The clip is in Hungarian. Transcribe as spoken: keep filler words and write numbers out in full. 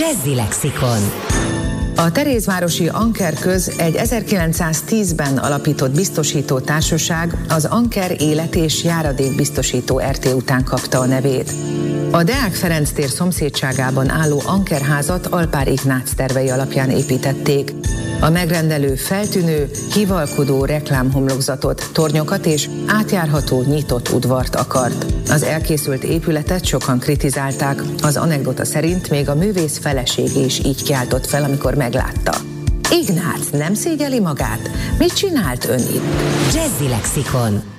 Jazzy Lexikon. A Terézvárosi Anker Köz egy ezerkilencszáztízben alapított biztosító társaság az Anker Élet- és Járadékbiztosító er té után kapta a nevét. A Deák Ferenc tér szomszédságában álló Anker házat Alpár Ignác tervei alapján építették. A megrendelő feltűnő, hivalkodó reklámhomlokzatot, tornyokat és átjárható nyitott udvart akart. Az elkészült épületet sokan kritizálták, az anekdota szerint még a művész felesége is így kiáltott fel, amikor meglátta. Ignác nem szégyeli magát? Mit csinált ön itt? Jazzy Lexikon.